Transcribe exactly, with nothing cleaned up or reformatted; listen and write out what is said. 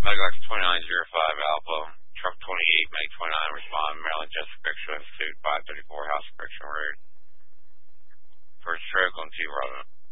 Megax twenty-nine oh five Alpha, Truck twenty-eight, Meg twenty-nine, respond, Maryland Justice Correctional Institute, five thirty-four House Correction Road. First stroke on T Bravo.